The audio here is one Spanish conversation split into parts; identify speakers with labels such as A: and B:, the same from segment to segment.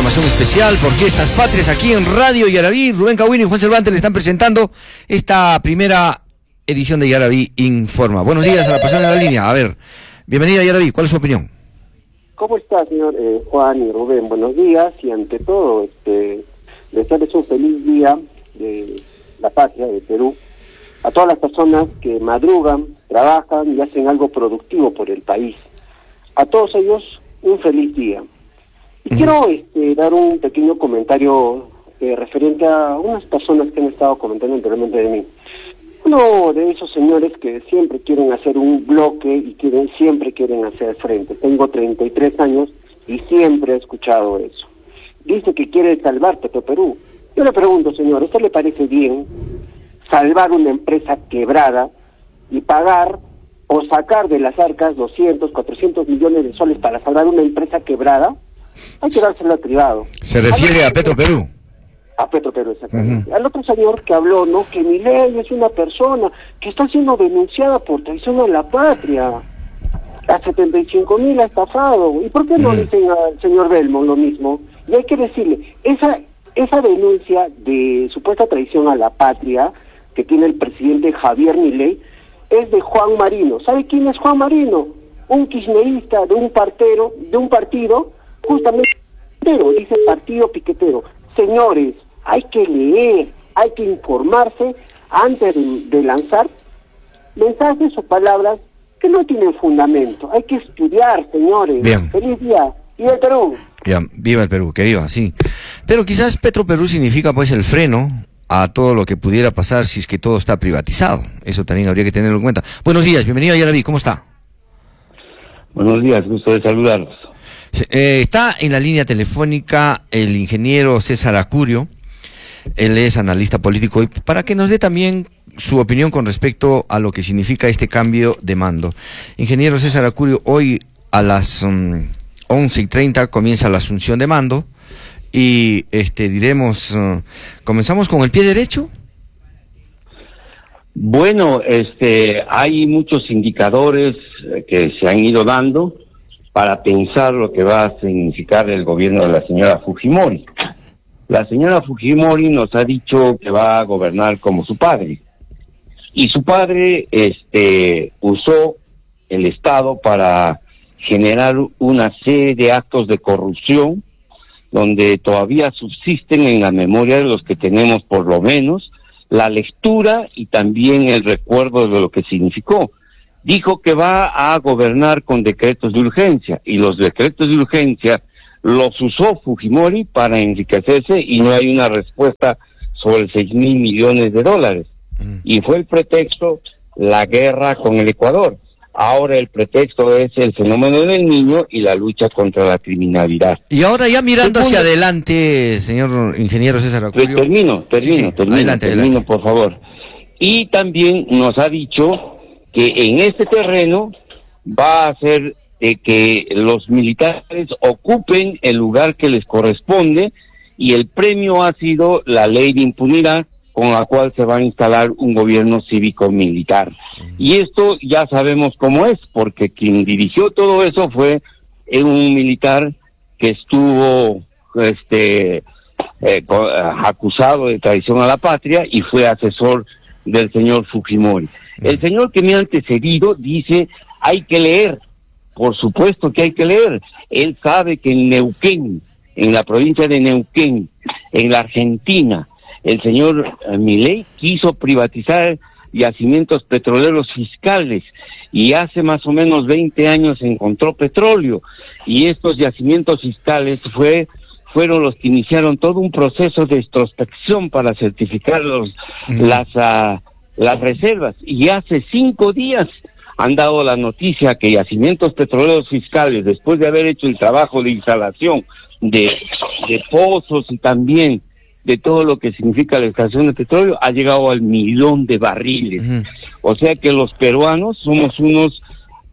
A: programación especial por Fiestas Patrias aquí en Radio Yaraví. Rubén Cahuino y Juan Cervantes le están presentando esta primera edición de Yaraví Informa. Buenos días a la persona en la línea. A ver, bienvenida a Yaraví, ¿cuál es su opinión?
B: ¿Cómo está, señor Juan y Rubén? Buenos días, y ante todo, desearles un feliz día de la patria, de Perú, a todas las personas que madrugan, trabajan y hacen algo productivo por el país. A todos ellos, un feliz día. Y quiero dar un pequeño comentario referente a unas personas que han estado comentando anteriormente de mí. Uno de esos señores que siempre quieren hacer un bloque y siempre quieren hacer frente. Tengo 33 años y siempre he escuchado eso. Dice que quiere salvar Petroperú. Yo le pregunto, señor, ¿esto le parece bien salvar una empresa quebrada y pagar o sacar de las arcas 200, 400 millones de soles para salvar una empresa quebrada? Hay que dárselo al privado.
A: ¿Se refiere a Petroperú?
B: A Petroperú, exactamente. Al otro señor que habló, ¿no? Que Milei es una persona que está siendo denunciada por traición a la patria. A 75,000 ha estafado. ¿Y por qué no dicen al señor Belmont lo mismo? Y hay que decirle, esa denuncia de supuesta traición a la patria que tiene el presidente Javier Milei es de Juan Marino. ¿Sabe quién es Juan Marino? Un kirchnerista de un partido, justamente, dice partido piquetero. Señores, hay que leer, hay que informarse antes de lanzar mensajes o palabras que no tienen fundamento. Hay que estudiar, señores.
A: Bien.
B: Feliz día. ¡Viva el Perú!
A: Bien, viva el Perú, que viva, sí. Pero quizás Petroperú significa pues el freno a todo lo que pudiera pasar si es que todo está privatizado. Eso también habría que tenerlo en cuenta. Buenos días, bienvenido a Yaraví, ¿cómo está?
C: Buenos días, gusto de saludarlos.
A: Está en la línea telefónica el ingeniero César Acurio. Él es analista político, y para que nos dé también su opinión con respecto a lo que significa este cambio de mando. Ingeniero César Acurio, hoy a las 11:30 comienza la asunción de mando y comenzamos con el pie derecho.
C: Bueno, hay muchos indicadores que se han ido dando para pensar lo que va a significar el gobierno de la señora Fujimori. La señora Fujimori nos ha dicho que va a gobernar como su padre. Y su padre usó el Estado para generar una serie de actos de corrupción donde todavía subsisten en la memoria de los que tenemos por lo menos la lectura y también el recuerdo de lo que significó. Dijo que va a gobernar con decretos de urgencia, y los decretos de urgencia los usó Fujimori para enriquecerse, y no hay una respuesta sobre 6,000 millones de dólares. Y fue el pretexto la guerra con el Ecuador. Ahora el pretexto es el fenómeno del Niño y la lucha contra la criminalidad.
A: Y ahora ya mirando hacia adelante, señor ingeniero César Acurio.
C: Termino,
A: adelante.
C: Por favor. Y también nos ha dicho que en este terreno va a hacer que los militares ocupen el lugar que les corresponde, y el premio ha sido la ley de impunidad con la cual se va a instalar un gobierno cívico-militar. Y esto ya sabemos cómo es, porque quien dirigió todo eso fue un militar que estuvo acusado de traición a la patria y fue asesor del señor Fujimori. El señor que me ha antecedido dice, hay que leer. Por supuesto que hay que leer. Él sabe que en Neuquén, en la provincia de Neuquén, en la Argentina, el señor Milei quiso privatizar yacimientos petroleros fiscales, y hace más o menos 20 años encontró petróleo, y estos yacimientos fiscales fueron los que iniciaron todo un proceso de introspección para certificar las reservas, y hace 5 días han dado la noticia que yacimientos petroleros fiscales, después de haber hecho el trabajo de instalación de pozos y también de todo lo que significa la extracción de petróleo, ha llegado al 1,000,000 de barriles. O sea que los peruanos somos unos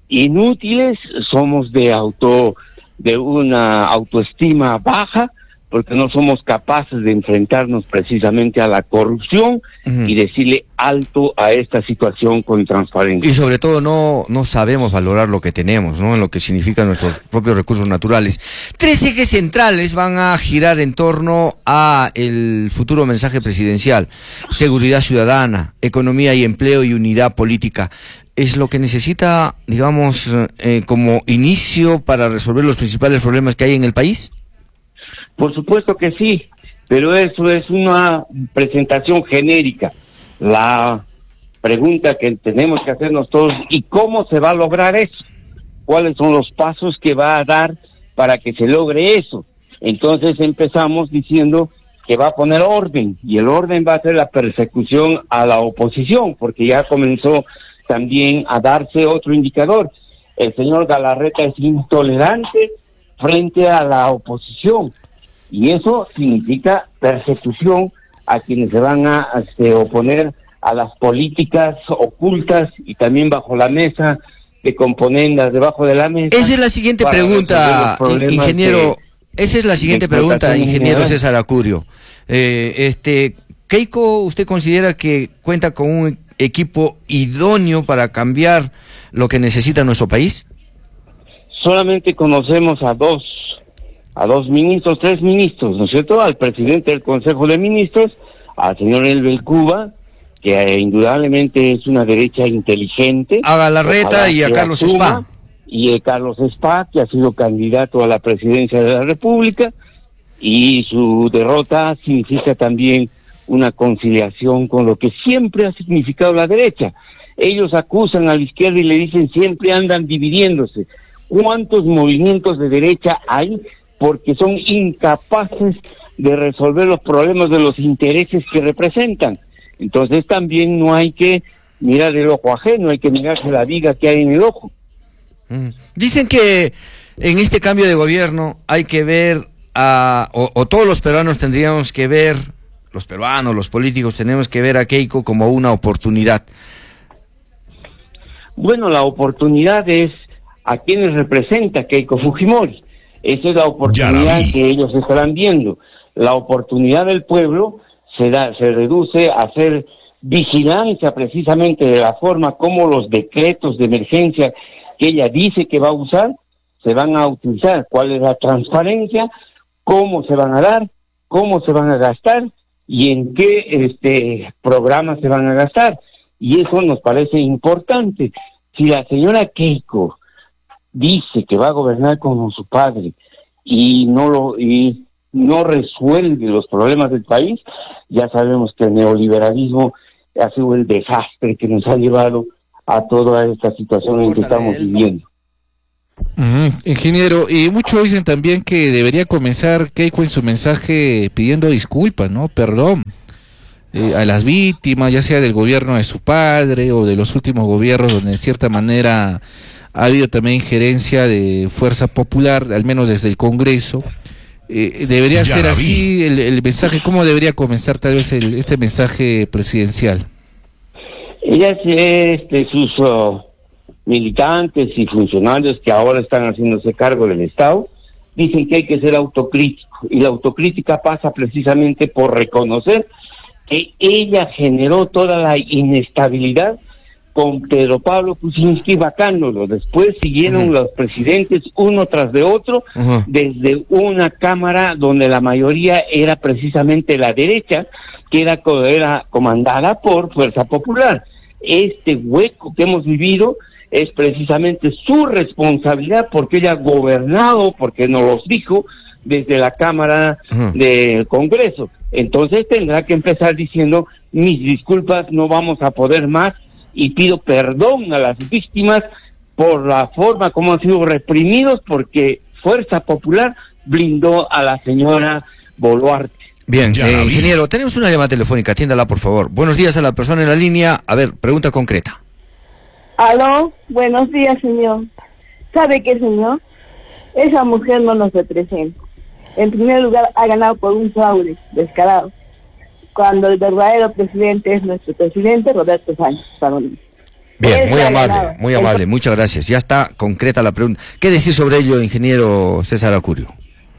C: inútiles, somos de una autoestima baja porque no somos capaces de enfrentarnos precisamente a la corrupción y decirle alto a esta situación con transparencia.
A: Y sobre todo no sabemos valorar lo que tenemos, ¿no? En lo que significan nuestros propios recursos naturales. 3 ejes centrales van a girar en torno a el futuro mensaje presidencial: seguridad ciudadana, economía y empleo y unidad política. ¿Es lo que necesita, digamos, como inicio para resolver los principales problemas que hay en el país?
C: Por supuesto que sí, pero eso es una presentación genérica. La pregunta que tenemos que hacernos todos: ¿y cómo se va a lograr eso? ¿Cuáles son los pasos que va a dar para que se logre eso? Entonces empezamos diciendo que va a poner orden, y el orden va a ser la persecución a la oposición, porque ya comenzó también a darse otro indicador. El señor Galarreta es intolerante frente a la oposición, y eso significa persecución a quienes se van a oponer a las políticas ocultas y también bajo la mesa, de componendas debajo de la mesa.
A: Esa es la siguiente pregunta, ingeniero. Esa es la siguiente pregunta, ingeniero César Acurio. Keiko, ¿usted considera que cuenta con un equipo idóneo para cambiar lo que necesita nuestro país?
C: Solamente conocemos a dos ministros, 3 ministros, ¿no es cierto? Al presidente del Consejo de Ministros, al señor Elbel Cuba, que indudablemente es una derecha inteligente.
A: A Galarreta y a Carlos Spa.
C: Y a Carlos Spa, que ha sido candidato a la presidencia de la República, y su derrota significa también una conciliación con lo que siempre ha significado la derecha. Ellos acusan a la izquierda y le dicen siempre andan dividiéndose. ¿Cuántos movimientos de derecha hay? Porque son incapaces de resolver los problemas de los intereses que representan. Entonces también no hay que mirar el ojo ajeno, hay que mirarse la viga que hay en el ojo.
A: Dicen que en este cambio de gobierno hay que ver o todos los peruanos tendríamos que ver, los peruanos, los políticos, tenemos que ver a Keiko como una oportunidad.
C: Bueno, la oportunidad es a quienes representa Keiko Fujimori. Esa es la oportunidad que ellos estarán viendo. La oportunidad del pueblo se reduce a hacer vigilancia precisamente de la forma como los decretos de emergencia que ella dice que va a usar se van a utilizar, cuál es la transparencia, cómo se van a dar, cómo se van a gastar y en qué programas se van a gastar. Y eso nos parece importante. Si la señora Keiko dice que va a gobernar como su padre y no resuelve los problemas del país, ya sabemos que el neoliberalismo ha sido el desastre que nos ha llevado a toda esta situación en que estamos viviendo.
D: Ingeniero, y muchos dicen también que debería comenzar Keiko en su mensaje pidiendo disculpas, ¿no? Perdón a las víctimas, ya sea del gobierno de su padre o de los últimos gobiernos donde de cierta manera ha habido también injerencia de fuerza popular, al menos desde el Congreso. Debería ser así el mensaje. ¿Cómo debería comenzar tal vez este mensaje presidencial?
C: Ella sus militantes y funcionarios que ahora están haciéndose cargo del Estado dicen que hay que ser autocrítico, y la autocrítica pasa precisamente por reconocer que ella generó toda la inestabilidad con Pedro Pablo Kuczynski vacándolo. Después siguieron los presidentes uno tras de otro, desde una cámara donde la mayoría era precisamente la derecha, que era comandada por Fuerza Popular. Este hueco que hemos vivido es precisamente su responsabilidad, porque ella ha gobernado, porque nos los dijo, desde la Cámara del Congreso. Entonces tendrá que empezar diciendo: mis disculpas, no vamos a poder más, y pido perdón a las víctimas por la forma como han sido reprimidos, porque Fuerza Popular blindó a la señora Boluarte.
A: Bien, ingeniero, tenemos una llamada telefónica, atiéndala por favor. Buenos días a la persona en la línea. A ver, pregunta concreta.
E: Aló, buenos días, señor. ¿Sabe qué, señor? Esa mujer no nos representa. En primer lugar, ha ganado por un fraude descarado, cuando el verdadero presidente es nuestro presidente, Roberto Sánchez Parolin.
A: Bien, muy amable, muchas gracias. Ya está concreta la pregunta. ¿Qué decir sobre ello, ingeniero César Acurio?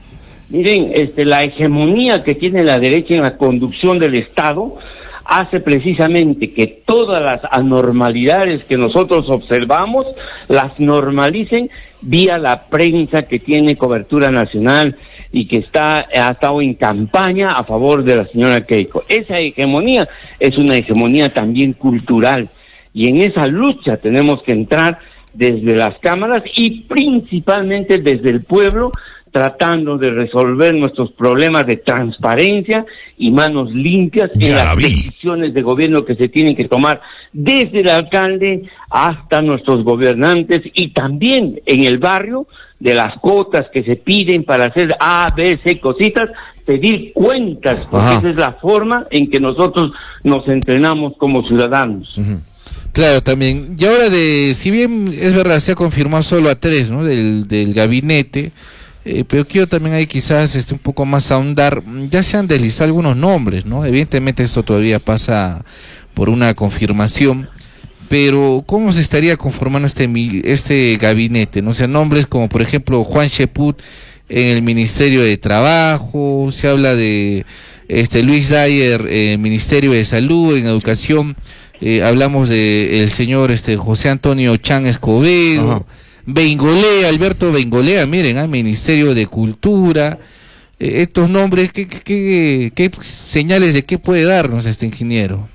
C: Miren, la hegemonía que tiene la derecha en la conducción del Estado hace precisamente que todas las anormalidades que nosotros observamos las normalicen vía la prensa que tiene cobertura nacional y que ha estado en campaña a favor de la señora Keiko. Esa hegemonía es una hegemonía también cultural, y en esa lucha tenemos que entrar desde las cámaras y principalmente desde el pueblo, tratando de resolver nuestros problemas de transparencia y manos limpias en las decisiones de gobierno que se tienen que tomar desde el alcalde hasta nuestros gobernantes, y también en el barrio, de las cuotas que se piden para hacer A, B, C cositas, pedir cuentas, porque esa es la forma en que nosotros nos entrenamos como ciudadanos.
D: Claro, también. Y ahora, si bien es verdad, se ha confirmado solo a 3, ¿no?, del gabinete, pero quiero también ahí quizás un poco más ahondar. Ya se han deslizado algunos nombres, ¿no? Evidentemente esto todavía pasa por una confirmación, pero ¿cómo se estaría conformando este gabinete, ¿no? O sea, nombres como por ejemplo Juan Cheput en el Ministerio de Trabajo, se habla de Luis Dyer en el Ministerio de Salud, en Educación, hablamos de el señor José Antonio Chan Escobedo, Bengolea, Alberto Bengolea, miren, Ministerio de Cultura. Estos nombres, ¿qué señales de qué puede darnos este ingeniero?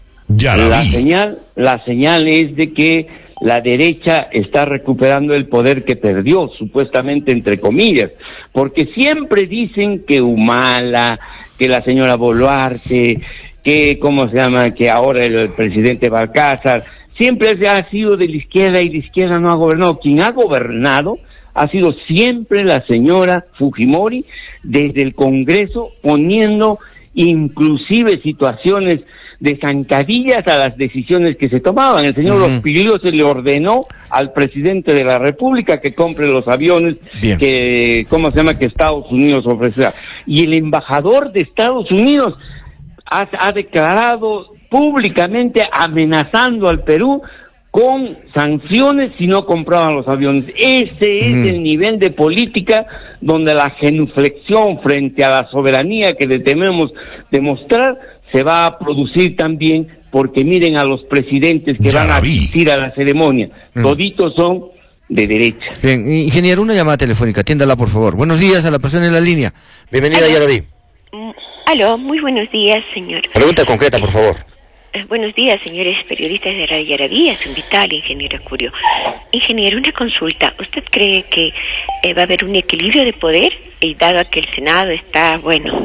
C: La señal es de que la derecha está recuperando el poder que perdió, supuestamente, entre comillas, porque siempre dicen que Humala, que la señora Boluarte, que que ahora el presidente Balcázar, siempre ha sido de la izquierda y la izquierda no ha gobernado. Quien ha gobernado ha sido siempre la señora Fujimori, desde el Congreso, poniendo inclusive situaciones de zancadillas a las decisiones que se tomaban. El señor Ospilio se le ordenó al presidente de la República que compre los aviones que Estados Unidos ofrecerá. Y el embajador de Estados Unidos ha declarado públicamente amenazando al Perú con sanciones si no compraban los aviones. Ese es el nivel de política donde la genuflexión frente a la soberanía que le tememos demostrar se va a producir también, porque miren a los presidentes que van a asistir a la ceremonia, toditos son de derecha.
A: Bien, ingeniero, una llamada telefónica, atiéndala por favor. Buenos días a la persona en la línea. Bienvenida, Yaraví.
F: Aló, muy buenos días, señor.
A: Pregunta concreta, por favor.
F: Buenos días, señores periodistas de Radio Yaraví, a su invitado, el ingeniero Acurio. Ingeniero, una consulta. ¿Usted cree que va a haber un equilibrio de poder, y dado que el Senado está,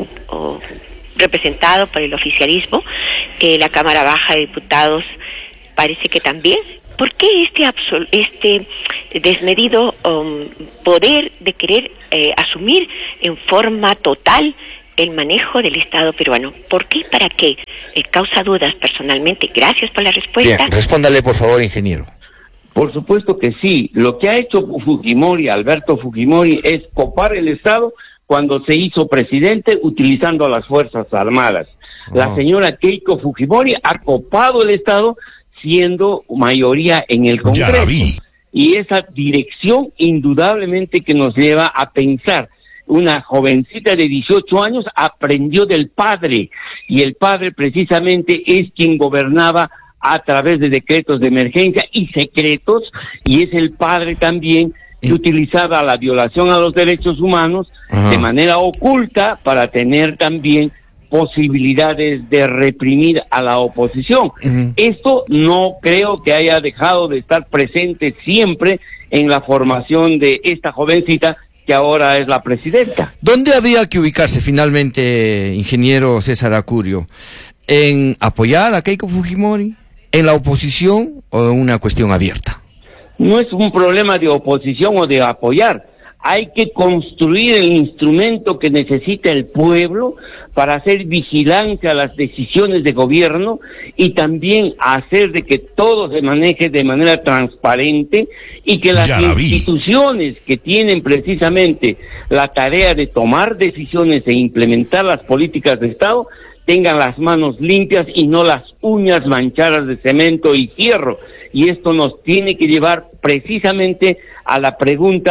F: representado por el oficialismo, la Cámara Baja de Diputados parece que también? ¿Por qué este desmedido poder de querer asumir en forma total el manejo del Estado peruano? ¿Por qué y para qué? Causa dudas personalmente. Gracias por la respuesta.
A: Bien, respóndale por favor, ingeniero.
C: Por supuesto que sí. Lo que ha hecho Alberto Fujimori, es copar el Estado cuando se hizo presidente utilizando a las Fuerzas Armadas. La señora Keiko Fujimori ha copado el Estado siendo mayoría en el Congreso. Y esa dirección indudablemente que nos lleva a pensar. Una jovencita de 18 años aprendió del padre, y el padre precisamente es quien gobernaba a través de decretos de emergencia y secretos, y es el padre también que utilizaba la violación a los derechos humanos de manera oculta para tener también posibilidades de reprimir a la oposición. Esto no creo que haya dejado de estar presente siempre en la formación de esta jovencita, que ahora es la presidenta.
A: ¿Dónde había que ubicarse finalmente, ingeniero César Acurio? ¿En apoyar a Keiko Fujimori, en la oposición o en una cuestión abierta?
C: No es un problema de oposición o de apoyar. Hay que construir el instrumento que necesita el pueblo para hacer vigilancia a las decisiones de gobierno, y también hacer de que todo se maneje de manera transparente, y que las instituciones que tienen precisamente la tarea de tomar decisiones e implementar las políticas de Estado tengan las manos limpias y no las uñas manchadas de cemento y fierro. Y esto nos tiene que llevar precisamente a la pregunta: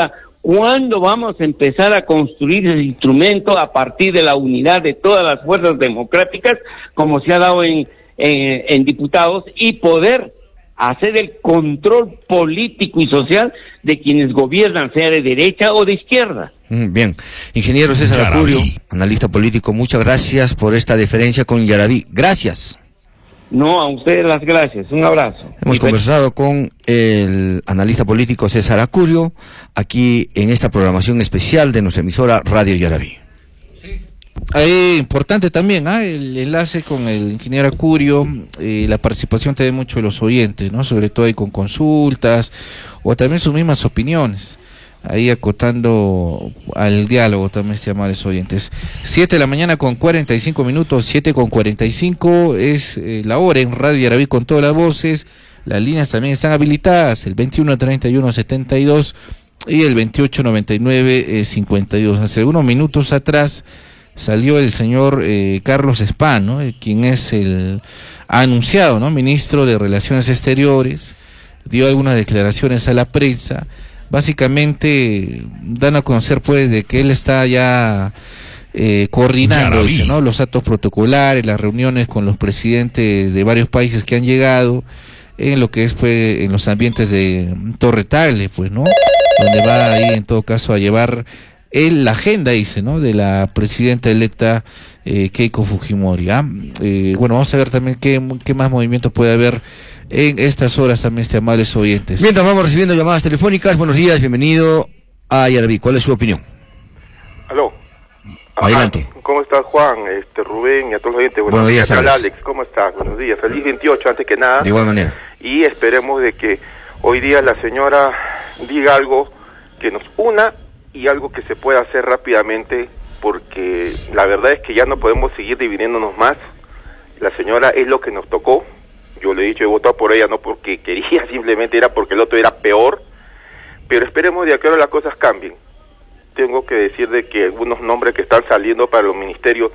C: ¿Cuándo vamos a empezar a construir ese instrumento a partir de la unidad de todas las fuerzas democráticas, como se ha dado en diputados, y poder hacer el control político y social de quienes gobiernan, sea de derecha o de izquierda?
A: Bien. Ingeniero César Acurio, analista político, muchas gracias por esta deferencia con Yaraví. Gracias.
C: No, a ustedes las gracias. Un abrazo.
A: Hemos conversado con el analista político César Acurio, aquí en esta programación especial de nuestra emisora Radio Yaraví.
D: Sí. Importante también, el enlace con el ingeniero Acurio, la participación también mucho de los oyentes, ¿no? Sobre todo ahí con consultas o también sus mismas opiniones, ahí acotando al diálogo también, amables oyentes. 7 de la mañana con 45 minutos, 7 con 45 es la hora en Radio Yaraví con todas las voces. Las líneas también están habilitadas, el 21-31-72 y el 28-99-52. Hace algunos minutos atrás salió el señor Carlos Spahn, ¿no? Quien es ha anunciado, ¿no? Ministro de Relaciones Exteriores, dio algunas declaraciones a la prensa. Básicamente dan a conocer pues de que él está ya coordinando, dice, ¿no? Los actos protocolares, las reuniones con los presidentes de varios países que han llegado en lo que es pues en los ambientes de Torre Tagle, pues, ¿no? Donde va ahí en todo caso a llevar la agenda, dice, ¿no? De la presidenta electa Keiko Fujimori. Bueno, vamos a ver también qué más movimiento puede haber en estas horas también, amables oyentes.
A: Mientras vamos recibiendo llamadas telefónicas, buenos días, bienvenido a Yaraví. ¿Cuál es su opinión?
G: Aló.
A: Adelante.
G: ¿Cómo estás, Juan, Rubén y a todos los oyentes?
A: Buenos días,
G: Alex. ¿Cómo estás? Buenos días. Feliz 28, antes que nada.
A: De igual manera.
G: Y esperemos de que hoy día la señora diga algo que nos una y algo que se pueda hacer rápidamente, porque la verdad es que ya no podemos seguir dividiéndonos más. La señora es lo que nos tocó. Yo le he dicho, he votado por ella no porque quería, simplemente era porque el otro era peor, pero esperemos de que ahora las cosas cambien. Tengo que decir de que algunos nombres que están saliendo para los ministerios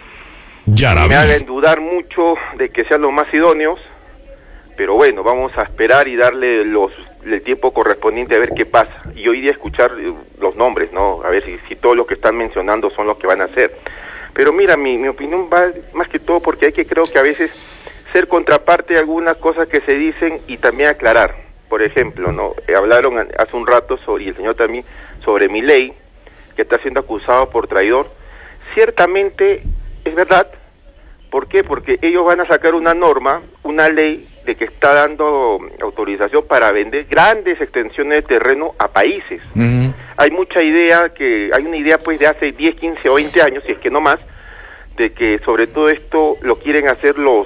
G: me hagan dudar mucho de que sean los más idóneos, pero bueno, vamos a esperar y darle el tiempo correspondiente a ver qué pasa, y hoy día escuchar los nombres, ¿no? A ver si todos los que están mencionando son los que van a hacer. Pero mira, mi opinión va más que todo porque hay que, creo que a veces, ser contraparte de algunas cosas que se dicen y también aclarar. Por ejemplo, ¿no? Hablaron hace un rato y el señor también sobre Milei, que está siendo acusado por traidor. Ciertamente es verdad. ¿Por qué? Porque ellos van a sacar una norma, una ley de que está dando autorización para vender grandes extensiones de terreno a países. Hay una idea pues de hace 10, 15 o 20 años, si es que no más, de que sobre todo esto lo quieren hacer los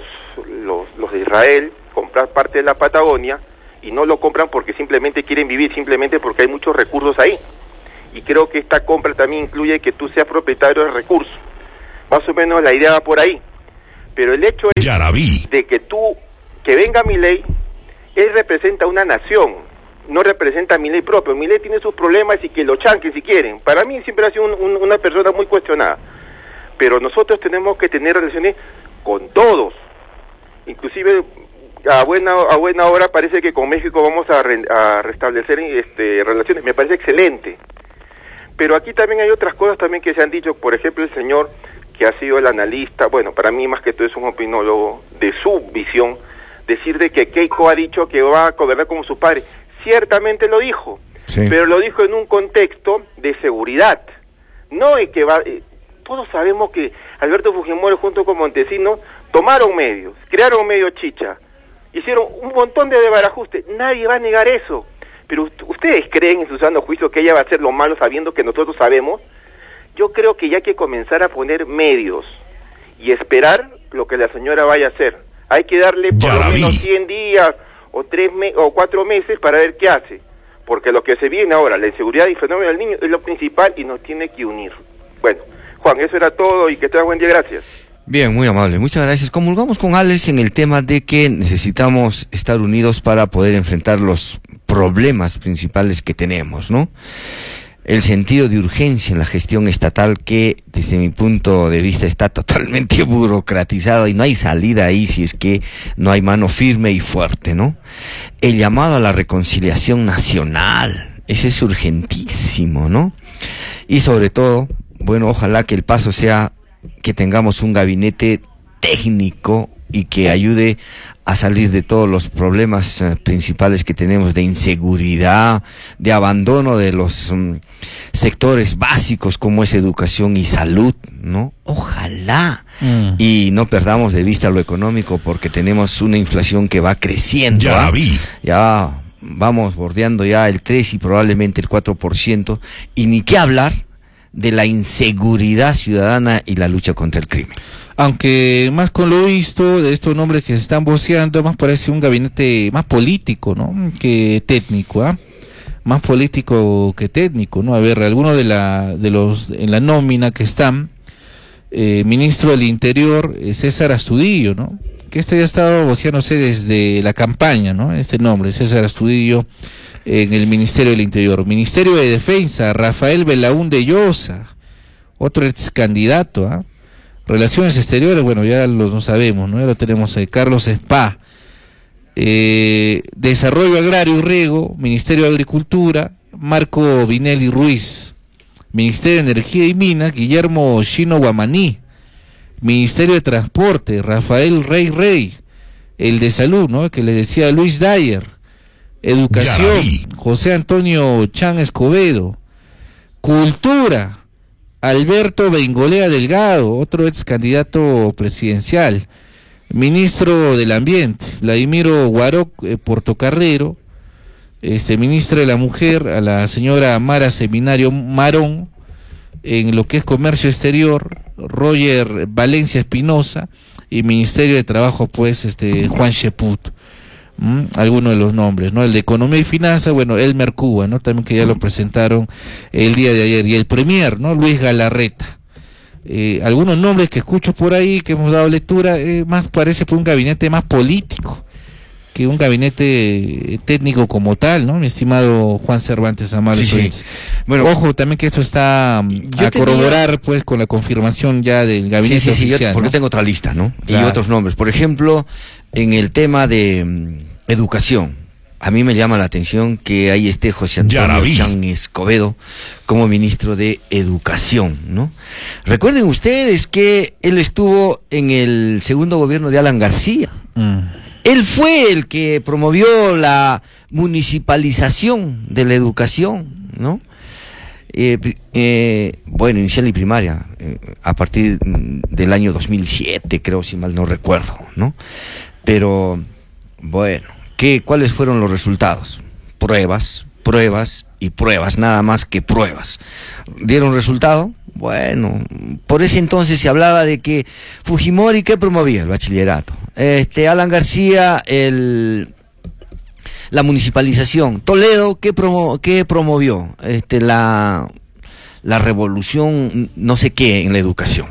G: de Israel, comprar parte de la Patagonia, y no lo compran porque simplemente quieren vivir, simplemente porque hay muchos recursos ahí. Y creo que esta compra también incluye que tú seas propietario de recursos. Más o menos la idea va por ahí. Pero el hecho es de que venga Milei, él representa una nación, no representa a Milei propio. Milei tiene sus problemas y que lo chanquen si quieren. Para mí siempre ha sido una persona muy cuestionada. Pero nosotros tenemos que tener relaciones con todos. Inclusive a buena hora parece que con México vamos a restablecer relaciones. Me parece excelente. Pero aquí también hay otras cosas también que se han dicho. Por ejemplo, el señor que ha sido el analista, bueno, para mí más que todo es un opinólogo de su visión, decir de que Keiko ha dicho que va a gobernar como su padre. Ciertamente lo dijo, sí, pero lo dijo en un contexto de seguridad. No es que todos sabemos que Alberto Fujimori junto con Montesinos tomaron medios, crearon medios chicha, hicieron un montón de desbarajuste. Nadie va a negar eso. Pero ¿ustedes creen en su sano juicio que ella va a hacer lo malo sabiendo que nosotros sabemos? Yo creo que ya hay que comenzar a poner medios y esperar lo que la señora vaya a hacer. Hay que darle por lo menos 100 días o 4 meses para ver qué hace. Porque lo que se viene ahora, la inseguridad y el fenómeno del niño, es lo principal y nos tiene que unir. Bueno, Juan, eso era todo y que tengas buen día, gracias.
A: Bien, muy amable, muchas gracias. Comulgamos con Alex en el tema de que necesitamos estar unidos para poder enfrentar los problemas principales que tenemos, ¿no? El sentido de urgencia en la gestión estatal que, desde mi punto de vista, está totalmente burocratizado y no hay salida ahí si es que no hay mano firme y fuerte, ¿no? El llamado a la reconciliación nacional, Ese es urgentísimo, ¿no? Y sobre todo, bueno, ojalá que el paso sea que tengamos un gabinete técnico y que ayude a salir de todos los problemas principales que tenemos de inseguridad, de abandono de los sectores básicos como es educación y salud, ¿no? Ojalá. Y no perdamos de vista lo económico, porque tenemos una inflación que va creciendo.
H: Ya la vi.
A: Ya vamos bordeando ya el 3 y probablemente el 4%, y ni qué hablar de la inseguridad ciudadana y la lucha contra el crimen.
D: Aunque más con lo visto de estos nombres que se están voceando, más parece un gabinete más político, ¿no? Que técnico, ¿ah? Más político que técnico, ¿no? A ver, algunos de los en la nómina que están, ministro del Interior, César Astudillo, ¿no? Que ya ha estado voceándose desde la campaña, ¿no? Este nombre, César Astudillo, en el Ministerio del Interior. Ministerio de Defensa, Rafael Belaúnde Llosa, otro ex candidato, ¿ah? Relaciones Exteriores, bueno, ya lo sabemos, ¿no? Ya lo tenemos ahí, Carlos Spa. Desarrollo Agrario y Riego, Ministerio de Agricultura, Marco Vinelli Ruiz. Ministerio de Energía y Minas, Guillermo Chino Guamaní. Ministerio de Transporte, Rafael Rey. El de Salud, ¿no? Que le decía Luis Dyer. Educación, José Antonio Chan Escobedo. Cultura, Alberto Bengolea Delgado, otro ex candidato presidencial. Ministro del Ambiente, Vladimiro Guaroc Portocarrero. Ministra de la Mujer, a la señora Mara Seminario Marón. En lo que es Comercio Exterior, Roger Valencia Espinosa. Y Ministerio de Trabajo, pues, Juan Sheput. Algunos de los nombres, ¿no? El de Economía y Finanzas, bueno, Elmer Cuba, ¿no? También, que ya lo presentaron el día de ayer. Y el Premier, ¿no? Luis Galarreta. Algunos nombres que escucho por ahí, que hemos dado lectura, más parece por un gabinete más político que un gabinete técnico como tal, ¿no? Mi estimado Juan Cervantes Amaro.
A: Sí. Bueno,
D: ojo también que esto está a corroborar, pues, con la confirmación ya del gabinete oficial.
A: Porque
D: ¿no?
A: tengo otra lista, ¿no?
D: Claro.
A: Y otros nombres. Por ejemplo, en el tema de educación, a mí me llama la atención que ahí esté José Antonio Chan Escobedo como ministro de Educación, ¿no? Recuerden ustedes que él estuvo en el segundo gobierno de Alan García. Él fue el que promovió la municipalización de la educación, ¿no? Bueno, inicial y primaria, a partir del año 2007, creo, si mal no recuerdo, ¿no? Pero, bueno, ¿cuáles fueron los resultados? Pruebas y pruebas, nada más que pruebas. ¿Dieron resultado? Bueno, por ese entonces se hablaba de que Fujimori, ¿qué promovía? El bachillerato. Alan García, la municipalización. Toledo, ¿qué promovió? La revolución, no sé qué, en la educación.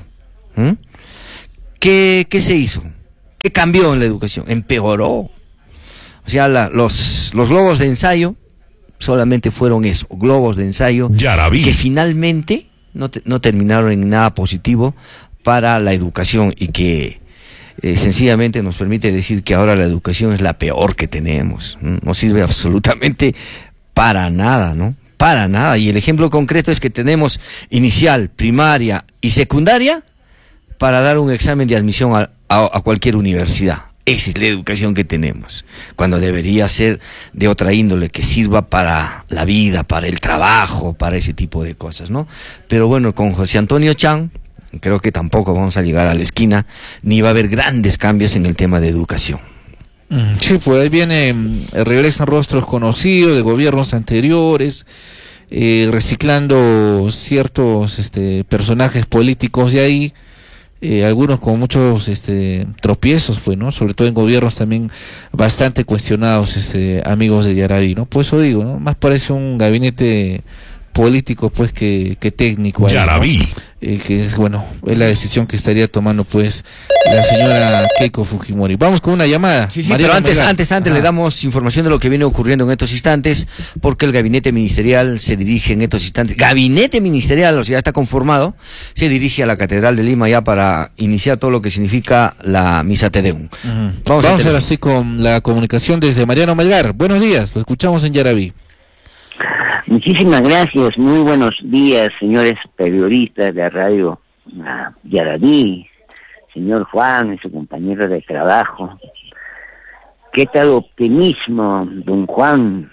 A: ¿Qué se hizo? ¿Qué cambió en la educación? Empeoró. O sea, los globos de ensayo solamente fueron eso, globos de ensayo, que finalmente no terminaron en nada positivo para la educación, y que sencillamente nos permite decir que ahora la educación es la peor que tenemos. No sirve absolutamente para nada, ¿no? Para nada. Y el ejemplo concreto es que tenemos inicial, primaria y secundaria para dar un examen de admisión a cualquier universidad. Esa es la educación que tenemos, cuando debería ser de otra índole, que sirva para la vida, para el trabajo, para ese tipo de cosas, ¿no? Pero bueno, con José Antonio Chan, creo que tampoco vamos a llegar a la esquina, ni va a haber grandes cambios en el tema de educación.
D: Sí, pues ahí regresan rostros conocidos de gobiernos anteriores, reciclando ciertos personajes políticos de ahí. Algunos con muchos tropiezos, pues, ¿no? Sobre todo en gobiernos también bastante cuestionados, amigos de Yaraví, ¿no? Por eso digo, ¿no? Más parece un gabinete político, pues, que técnico. Yaraví. ¿No? Que es, bueno, es la decisión que estaría tomando, pues, la señora Keiko Fujimori. Vamos con una llamada.
A: Sí, pero antes le damos información de lo que viene ocurriendo en estos instantes, porque el gabinete ministerial se dirige en estos instantes. Gabinete ministerial, o sea, ya está conformado, se dirige a la Catedral de Lima ya para iniciar todo lo que significa la Misa Te Deum.
D: Vamos ahora sí con la comunicación desde Mariano Melgar. Buenos días, lo escuchamos en Yaraví.
H: Muchísimas gracias, muy buenos días, señores periodistas de Radio Yaraví, señor Juan y su compañero de trabajo. ¿Qué tal optimismo, don Juan,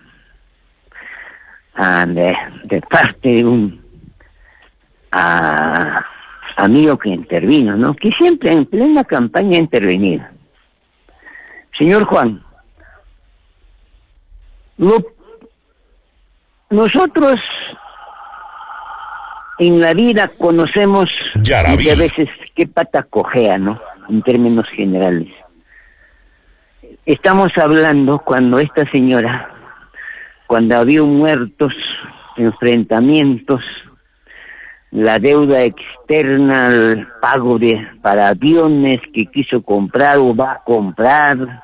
H: de parte de un amigo que intervino, ¿no? Que siempre en plena campaña ha intervenido. Señor Juan, nosotros en la vida conocemos muchas veces qué pata cojea, ¿no? En términos generales. Estamos hablando cuando esta señora, cuando había muertos, enfrentamientos, la deuda externa, el pago para aviones que quiso comprar o va a comprar,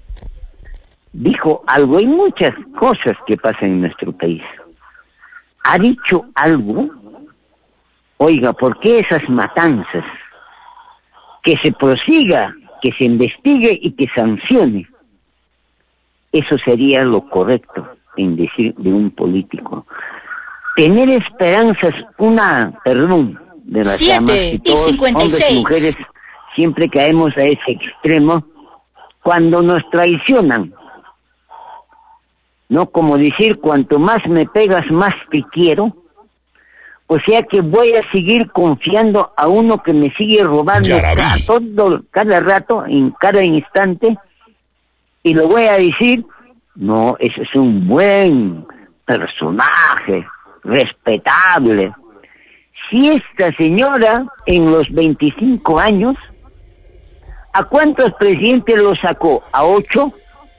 H: dijo algo. Hay muchas cosas que pasan en nuestro país. Ha dicho algo. Oiga, ¿por qué esas matanzas? Que se prosiga, que se investigue y que sancione. Eso sería lo correcto en decir de un político. Tener esperanzas, de las damas, y todos, hombres y mujeres, siempre caemos a ese extremo cuando nos traicionan. No como decir, cuanto más me pegas, más te quiero. O sea que voy a seguir confiando a uno que me sigue robando cada rato, en cada instante, y lo voy a decir, no, ese es un buen personaje, respetable. Si esta señora, en los 25 años, ¿a cuántos presidentes lo sacó? ¿A 8?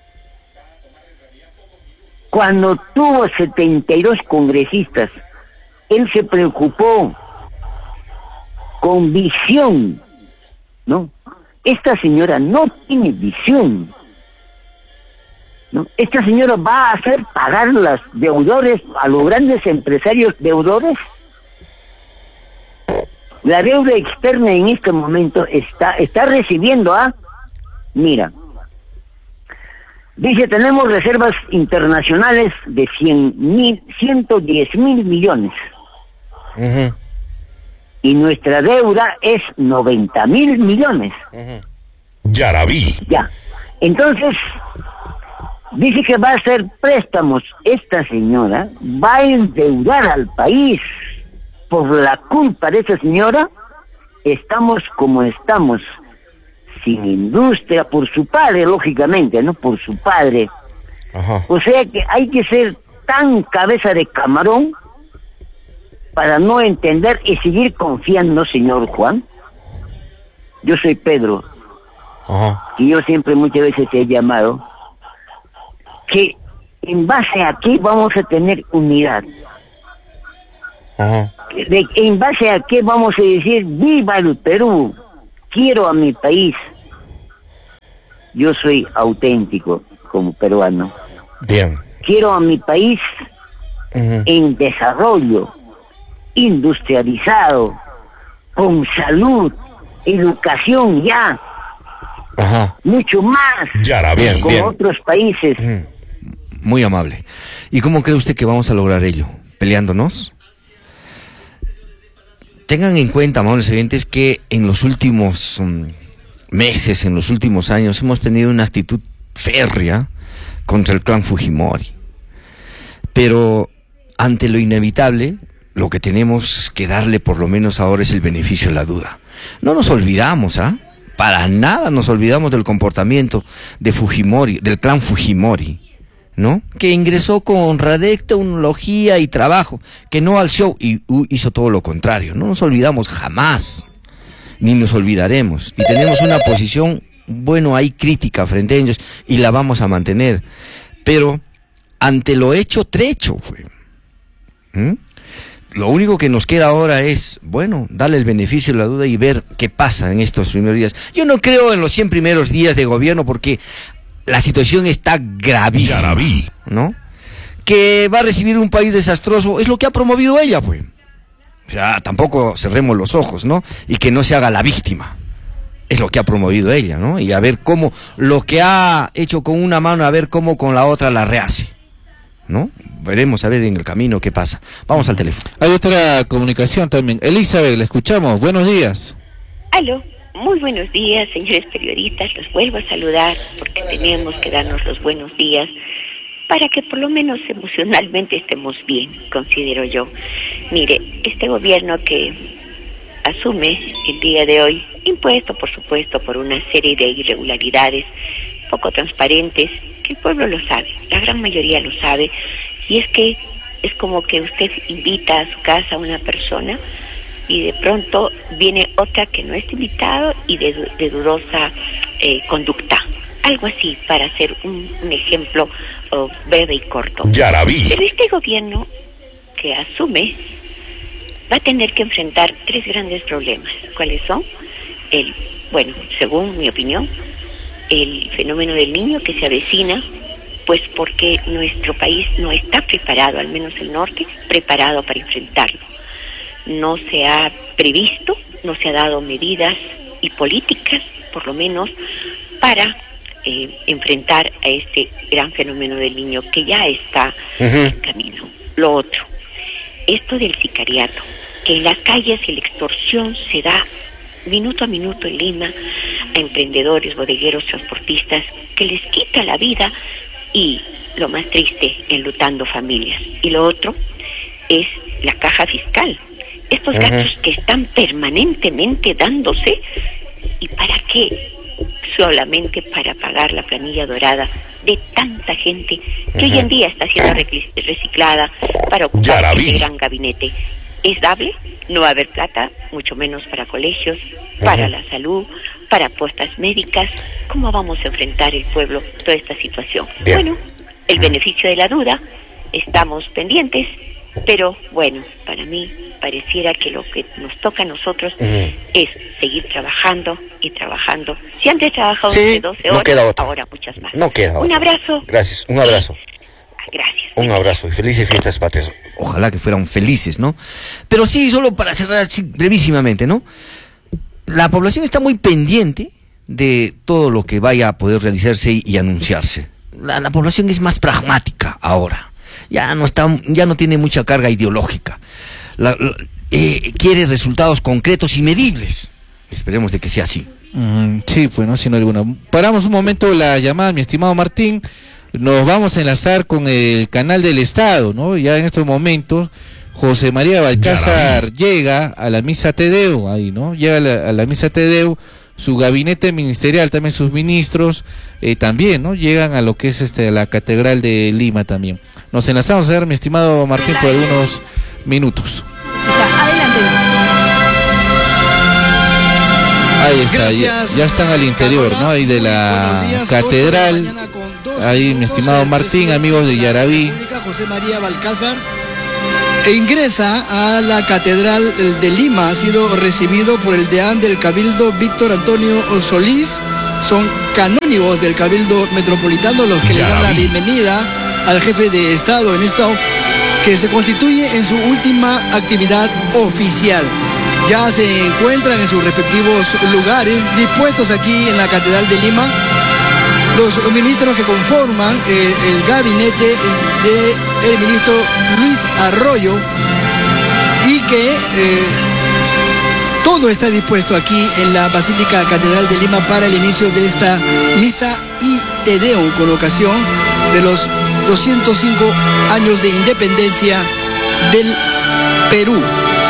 H: Cuando tuvo 72 congresistas, él se preocupó con visión, ¿no? Esta señora no tiene visión, ¿no? Esta señora va a hacer pagar los deudores a los grandes empresarios deudores. La deuda externa en este momento está recibiendo mira, dice, tenemos reservas internacionales de 110.000 millones. Uh-huh. Y nuestra deuda es 90.000 millones.
I: Uh-huh. Ya la vi.
H: Ya. Entonces, dice que va a hacer préstamos. Esta señora va a endeudar al país. Por la culpa de esa señora, estamos como estamos. Sin industria, por su padre, lógicamente, ¿no? Por su padre. Ajá. O sea que hay que ser tan cabeza de camarón para no entender y seguir confiando, señor Juan. Yo soy Pedro. Ajá. Y yo siempre muchas veces he llamado que en base a qué vamos a tener unidad. Ajá. En base a qué vamos a decir, viva el Perú, quiero a mi país. Yo soy auténtico como peruano.
I: Bien.
H: Quiero a mi país en desarrollo, industrializado, con salud, educación ya. Ajá. Mucho más.
I: Ya la bien,
H: como
I: bien.
H: Otros países.
A: Muy amable. ¿Y cómo cree usted que vamos a lograr ello? ¿Peleándonos? Tengan en cuenta, amables oyentes, que en los últimos meses, en los últimos años, hemos tenido una actitud férrea contra el clan Fujimori. Pero ante lo inevitable, lo que tenemos que darle por lo menos ahora es el beneficio de la duda. No nos olvidamos, para nada nos olvidamos del comportamiento de Fujimori, del clan Fujimori, ¿no? Que ingresó con honradez, tecnología y trabajo, que no al show, y hizo todo lo contrario. No nos olvidamos jamás, ni nos olvidaremos, y tenemos una posición, ahí crítica frente a ellos, y la vamos a mantener, pero ante lo hecho, trecho, Lo único que nos queda ahora es, darle el beneficio de la duda y ver qué pasa en estos primeros días. Yo no creo en los 100 primeros días de gobierno, porque la situación está gravísima, ¿no? Que va a recibir un país desastroso, es lo que ha promovido ella, pues. O sea, tampoco cerremos los ojos, ¿no? Y que no se haga la víctima. Es lo que ha promovido ella, ¿no? Y a ver cómo, lo que ha hecho con una mano, a ver cómo con la otra la rehace, ¿no? Veremos a ver en el camino qué pasa. Vamos al teléfono.
D: Hay otra comunicación también. Elizabeth, la escuchamos. Buenos días.
F: Aló, muy buenos días, señores periodistas. Los vuelvo a saludar porque tenemos que darnos los buenos días para que por lo menos emocionalmente estemos bien, considero yo. Mire, este gobierno que asume el día de hoy, impuesto por supuesto por una serie de irregularidades poco transparentes, que el pueblo lo sabe, la gran mayoría lo sabe, y es que es como que usted invita a su casa a una persona y de pronto viene otra que no es invitado y de dudosa conducta. Algo así, para hacer un ejemplo breve y corto.
I: Yarabí.
F: Pero este gobierno que asume va a tener que enfrentar 3 grandes problemas. ¿Cuáles son? Bueno, según mi opinión, el fenómeno del niño que se avecina, pues porque nuestro país no está preparado, al menos el norte, preparado para enfrentarlo. No se ha previsto, no se ha dado medidas y políticas, por lo menos, para enfrentar a este gran fenómeno del niño que ya está en camino. Lo otro, esto del sicariato, que en las calles y la extorsión se da minuto a minuto en Lima a emprendedores, bodegueros, transportistas, que les quita la vida y, lo más triste, enlutando familias. Y lo otro es la caja fiscal. Estos gastos que están permanentemente dándose, ¿y para qué? Solamente para pagar la planilla dorada de tanta gente que hoy en día está siendo reciclada para ocupar este gran gabinete. ¿Es dable? No va a haber plata, mucho menos para colegios, para la salud, para apuestas médicas. ¿Cómo vamos a enfrentar el pueblo toda esta situación? Bien. Bueno, el beneficio de la duda, estamos pendientes, pero bueno, para mí pareciera que lo que nos toca a nosotros es seguir trabajando y trabajando. Si antes trabajamos de 12 horas, ahora muchas más.
A: No queda
F: un abrazo.
A: Gracias, un abrazo.
F: Gracias.
A: Un abrazo y felices fiestas patrias. Ojalá que fueran felices, ¿no? Pero sí, solo para cerrar brevísimamente, ¿no? La población está muy pendiente de todo lo que vaya a poder realizarse y anunciarse. La población es más pragmática ahora. Ya no tiene mucha carga ideológica. Quiere resultados concretos y medibles. Esperemos de que sea así.
D: Sí, pues no, sin alguna. Paramos un momento la llamada, mi estimado Martín. Nos vamos a enlazar con el canal del Estado, ¿no? Ya en estos momentos José María Balcázar llega a la misa Te Deum, ahí, ¿no? Llega a la misa Te Deum, su gabinete ministerial, también sus ministros, también, ¿no? Llegan a lo que es la Catedral de Lima también. Nos enlazamos a ver, mi estimado Martín, por algunos minutos.
E: Adelante.
D: Ahí está, ya están al interior, ¿no? Ahí de la catedral. Ahí, mi estimado Martín, amigos de Yarabí.
J: José María Balcázar ingresa a la Catedral de Lima. Ha sido recibido por el deán del Cabildo, Víctor Antonio Solís. Son canónigos del Cabildo Metropolitano los que le dan la bienvenida al jefe de Estado en esto que se constituye en su última actividad oficial. Ya se encuentran en sus respectivos lugares, dispuestos aquí en la Catedral de Lima, los ministros que conforman el gabinete del ministro Luis Arroyo, y que todo está dispuesto aquí en la Basílica Catedral de Lima para el inicio de esta misa y Te Deum con ocasión de los 205 años de independencia del Perú.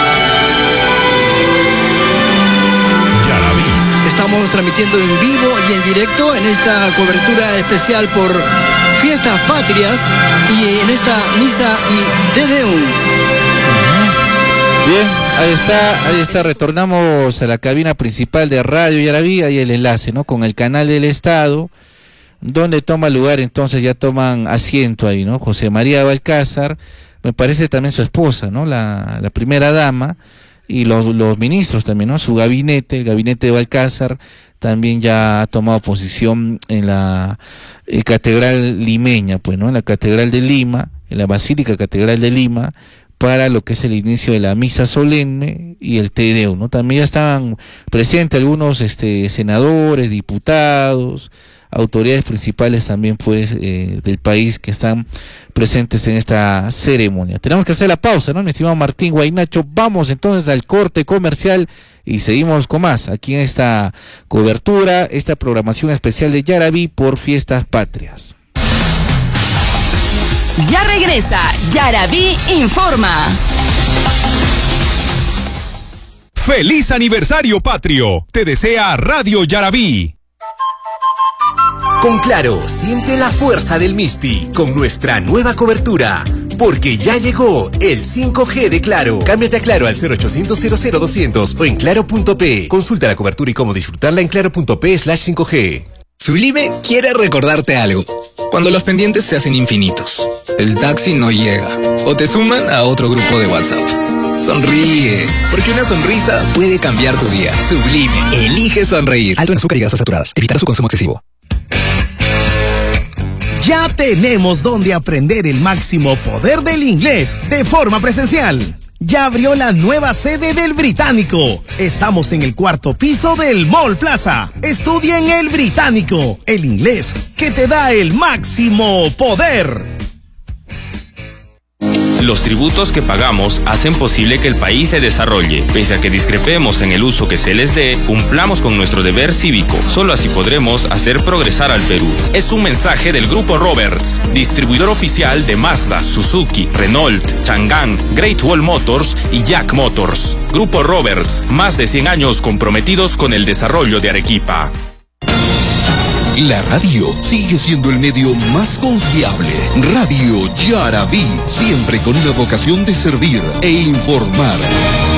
J: Estamos transmitiendo en vivo y en directo en esta cobertura especial por Fiestas Patrias y en esta misa y Te Deum.
D: Bien, ahí está, retornamos a la cabina principal de Radio Yarabí, ahí el enlace, ¿no? Con el canal del Estado, donde toma lugar, entonces ya toman asiento ahí, ¿no? José María Balcázar, me parece también su esposa, ¿no? La primera dama, y los ministros también, ¿no? Su gabinete, el gabinete de Balcázar, también ya ha tomado posición en la catedral limeña, pues, ¿no? En la Catedral de Lima, en la Basílica Catedral de Lima, para lo que es el inicio de la misa solemne y el Te Deum, ¿no? También ya estaban presentes algunos senadores, diputados, autoridades principales también pues del país que están presentes en esta ceremonia. Tenemos que hacer la pausa, ¿no, mi estimado Martín Guaynacho? Vamos entonces al corte comercial y seguimos con más aquí en esta cobertura, esta programación especial de Yaraví por Fiestas Patrias.
K: Ya regresa Yaraví Informa.
L: ¡Feliz aniversario patrio! Te desea Radio Yaraví.
M: Con Claro, siente la fuerza del Misti con nuestra nueva cobertura, porque ya llegó el 5G de Claro. Cámbiate a Claro al 0800 00200 o en claro.p. Consulta la cobertura y cómo disfrutarla en claro.p/5G.
N: Sublime quiere recordarte algo. Cuando los pendientes se hacen infinitos, el taxi no llega o te suman a otro grupo de WhatsApp. Sonríe, porque una sonrisa puede cambiar tu día. Sublime, elige sonreír. Alto en azúcar y grasas saturadas. Evitar su consumo excesivo.
O: Ya tenemos donde aprender el máximo poder del inglés de forma presencial. Ya abrió la nueva sede del Británico. Estamos en el 4º piso del Mall Plaza. Estudia en el Británico, el inglés que te da el máximo poder.
P: Los tributos que pagamos hacen posible que el país se desarrolle. Pese a que discrepemos en el uso que se les dé, cumplamos con nuestro deber cívico. Solo así podremos hacer progresar al Perú. Es un mensaje del Grupo Roberts, distribuidor oficial de Mazda, Suzuki, Renault, Chang'an, Great Wall Motors y Jack Motors. Grupo Roberts, más de 100 años comprometidos con el desarrollo de Arequipa.
Q: La radio sigue siendo el medio más confiable. Radio Yaraví, siempre con una vocación de servir e informar.